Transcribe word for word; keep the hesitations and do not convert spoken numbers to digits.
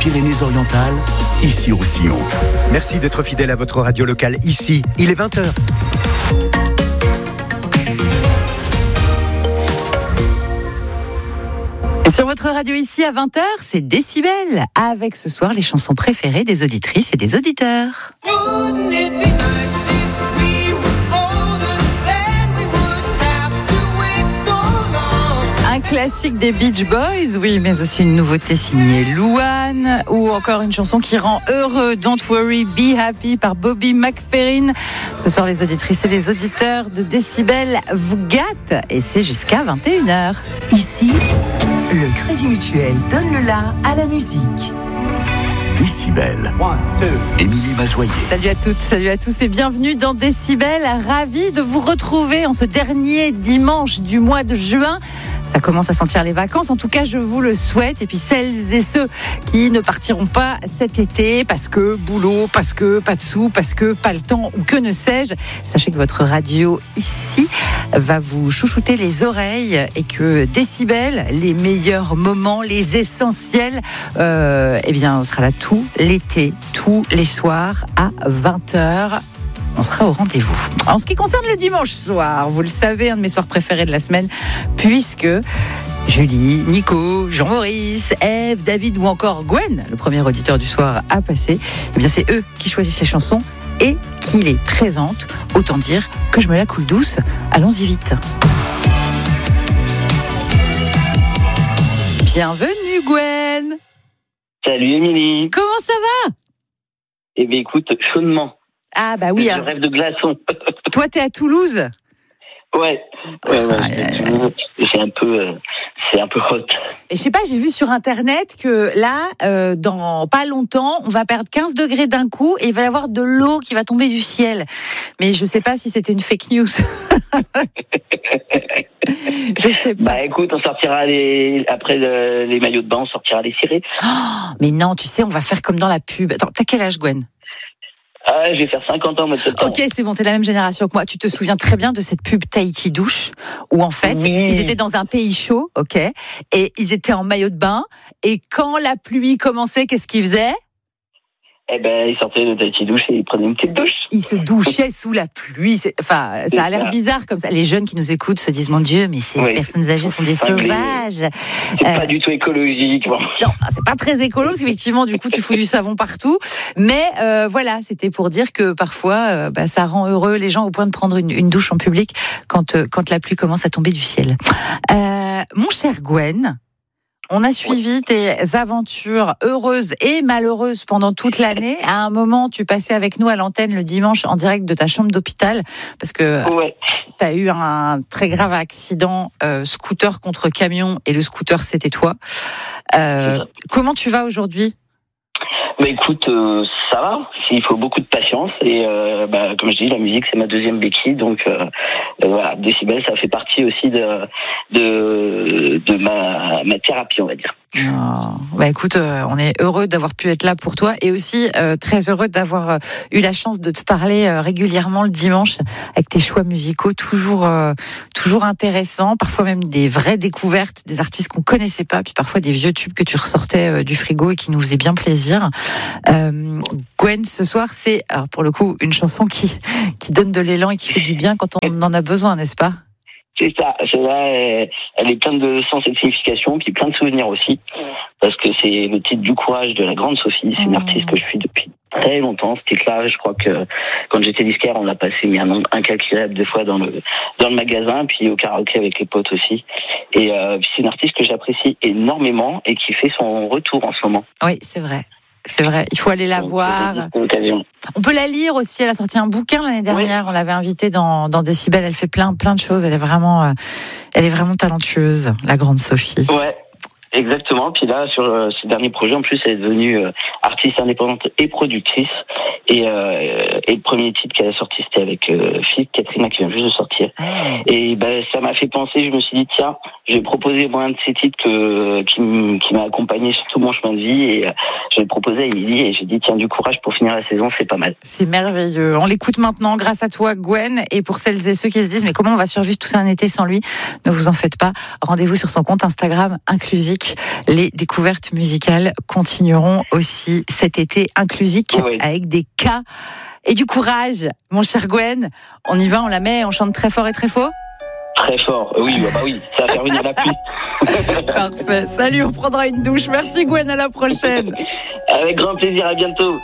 Pyrénées-Orientales, ici au Roussillon. Merci d'être fidèle à votre radio locale ici. Il est vingt heures. Sur votre radio ici à vingt heures, c'est Décibel, avec ce soir les chansons préférées des auditrices et des auditeurs. Un classique des Beach Boys, oui, mais aussi une nouveauté signée Louane, ou encore une chanson qui rend heureux, Don't Worry, Be Happy par Bobby McFerrin. Ce soir, les auditrices et les auditeurs de Décibel vous gâtent, et c'est jusqu'à vingt et une heures. Ici, le Crédit Mutuel donne le la à la musique. Décibel. Émilie Mazoyer. Salut à toutes, salut à tous et bienvenue dans Décibel. Ravi de vous retrouver en ce dernier dimanche du mois de juin. Ça commence à sentir les vacances, en tout cas je vous le souhaite. Et puis celles et ceux qui ne partiront pas cet été parce que boulot, parce que pas de sous, parce que pas le temps ou que ne sais-je, sachez que votre radio ici va vous chouchouter les oreilles et que Décibel, les meilleurs moments, les essentiels, euh, eh bien on sera là tout l'été, tous les soirs à vingt heures. On sera au rendez-vous. En ce qui concerne le dimanche soir, vous le savez, un de mes soirs préférés de la semaine, puisque Julie, Nico, Jean-Maurice, Ève, David ou encore Gwen, le premier auditeur du soir, a passé. Eh bien, c'est eux qui choisissent les chansons et qui les présentent. Autant dire que je me la coule douce. Allons-y vite. Bienvenue, Gwen. Salut, Émilie. Comment ça va? Eh bien, écoute, chaudement. Ah bah oui. Je hein. rêve de glaçons. Toi, t'es à Toulouse? Ouais. ouais, ouais ah, c'est, euh, c'est un peu, euh, c'est un peu hot. Et je sais pas, j'ai vu sur internet que là, euh, dans pas longtemps, on va perdre quinze degrés d'un coup et il va y avoir de l'eau qui va tomber du ciel. Mais je sais pas si c'était une fake news. Je sais pas. Bah écoute, on sortira les après le, les maillots de bain, on sortira les cirés. Oh, mais non, tu sais, on va faire comme dans la pub. Attends, t'as quel âge, Gwen? Ah, je vais faire cinquante ans, moi, de septembre. Ok, c'est bon, t'es la même génération que moi. Tu te souviens très bien de cette pub Tahiti Douche, où en fait, oui. Ils étaient dans un pays chaud, ok, et ils étaient en maillot de bain, et quand la pluie commençait, qu'est-ce qu'ils faisaient? Eh ben, ils sortaient de Tahiti Douche et ils prenaient une petite douche. Ils se douchaient sous la pluie. C'est, enfin, ça a l'air ça. bizarre comme ça. Les jeunes qui nous écoutent se disent, mon Dieu, mais ces oui. personnes âgées sont des sauvages. C'est euh, pas du tout écologique. Bon. Non, c'est pas très écolo, parce qu'effectivement, du coup, tu fous du savon partout. Mais euh, voilà, c'était pour dire que parfois, euh, bah, ça rend heureux les gens au point de prendre une, une douche en public quand, euh, quand la pluie commence à tomber du ciel. Euh, mon cher Gwen, on a suivi tes aventures heureuses et malheureuses pendant toute l'année. À un moment, tu passais avec nous à l'antenne le dimanche en direct de ta chambre d'hôpital parce que ouais. tu as eu un très grave accident euh, scooter contre camion et le scooter, c'était toi. Euh, comment tu vas aujourd'hui ? Bah écoute, euh, ça va. Il faut beaucoup de patience et euh, bah, comme je dis, la musique c'est ma deuxième béquille, donc euh, euh, voilà, Décibel ça fait partie aussi de de de ma ma thérapie, on va dire. Oh. Bah écoute, euh, on est heureux d'avoir pu être là pour toi et aussi euh, très heureux d'avoir euh, eu la chance de te parler euh, régulièrement le dimanche avec tes choix musicaux toujours euh, toujours intéressants, parfois même des vraies découvertes, des artistes qu'on connaissait pas, puis parfois des vieux tubes que tu ressortais euh, du frigo et qui nous faisaient bien plaisir. Euh, Gwen, ce soir, c'est alors pour le coup une chanson qui qui donne de l'élan et qui fait du bien quand on en a besoin, n'est-ce pas ? C'est ça, celle-là, elle, elle est pleine de sens et de signification, puis plein de souvenirs aussi, parce que c'est le titre du courage de la grande Sophie, c'est une artiste que je suis depuis très longtemps, ce titre-là, je crois que quand j'étais disquaire, on l'a passé mais un nombre incalculable de fois dans le dans le magasin, puis au karaoké avec les potes aussi, et euh, c'est une artiste que j'apprécie énormément et qui fait son retour en ce moment. Oui, c'est vrai. C'est vrai, il faut aller la Donc, voir. Occasion. On peut la lire aussi, elle a sorti un bouquin l'année dernière, oui. On l'avait invitée dans, dans Décibel, elle fait plein, plein de choses, elle est vraiment, euh, elle est vraiment talentueuse, la grande Sophie. Ouais. Exactement. Puis là, sur euh, ce dernier projet, en plus, elle est devenue euh, artiste indépendante et productrice. Et, euh, et le premier titre qu'elle a sorti, c'était avec euh, Philippe Katrina qui vient juste de sortir. Ah. Et ben, ça m'a fait penser. Je me suis dit tiens, je vais proposer moi un de ces titres que, qui, qui m'a accompagné sur tout mon chemin de vie. Et euh, je l'ai proposé à Émilie et j'ai dit tiens, du courage pour finir la saison, c'est pas mal. C'est merveilleux. On l'écoute maintenant grâce à toi, Gwen. Et pour celles et ceux qui se disent mais comment on va survivre tout un été sans lui, ne vous en faites pas. Rendez-vous sur son compte Instagram Inclusique. Les découvertes musicales continueront aussi cet été. Inclusique oui. Avec des cas et du courage. Mon cher Gwen, on y va, on la met, on chante très fort et très fort. Très fort, oui, bah, bah oui, ça va faire venir la pluie. Parfait. Salut, on prendra une douche. Merci Gwen, à la prochaine. Avec grand plaisir, à bientôt.